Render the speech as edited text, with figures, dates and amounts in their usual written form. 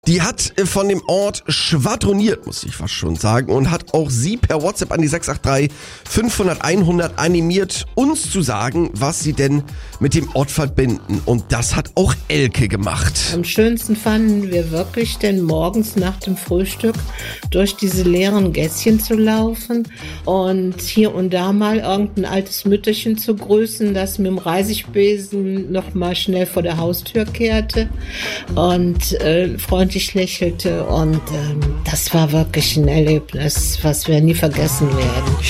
Die hat von dem Ort schwadroniert, muss ich fast schon sagen, und hat auch sie per WhatsApp an die 683 500 100 animiert, uns zu sagen, was sie denn mit dem Ort verbinden. Und das hat auch Elke gemacht. Am schönsten fanden wir wirklich, denn morgens nach dem Frühstück durch diese leeren Gässchen zu laufen und hier und da mal irgendein altes Mütterchen zu grüßen, das mit dem Reisigbesen noch mal schnell vor der Haustür kehrte und freundlich lächelte, und das war wirklich ein Erlebnis, was wir nie vergessen werden.